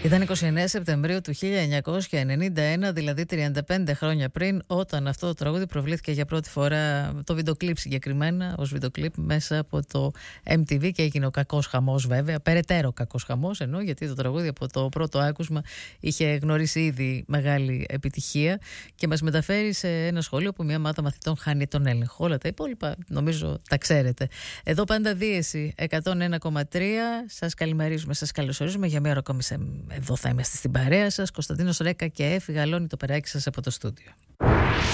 Ήταν 29 Σεπτεμβρίου του 1991, δηλαδή 35 χρόνια πριν, όταν αυτό το τραγούδι προβλήθηκε για πρώτη φορά, το βίντεο κλιπ συγκεκριμένα, ως βίντεο κλιπ μέσα από το MTV, και έγινε ο κακός χαμός, βέβαια, περαιτέρω κακός χαμός, ενώ γιατί το τραγούδι από το πρώτο άκουσμα είχε γνωρίσει ήδη μεγάλη επιτυχία και μας μεταφέρει σε ένα σχολείο που μια ομάδα μαθητών χάνει τον έλεγχο. Όλα τα υπόλοιπα νομίζω τα ξέρετε. Εδώ πάντα Δίεση 101,3. Σας καλημερίζουμε, σας καλωσορίζουμε για μια ώρα ακόμη. Εδώ θα είμαστε στην παρέα σας. Κωνσταντίνος Ρέκα και Εφη Γαλώνη, το περάκι σας από το στούντιο.